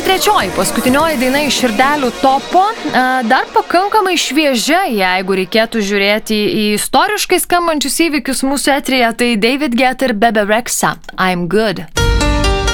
trečioji, paskutinioji daina iš Širdelių topo, dar pakankamai šviežia, jeigu reikėtų žiūrėti į istoriškai skambančius įvykius mūsų eteryje, tai David Guetta ir Bebe Rexha, I'm Good.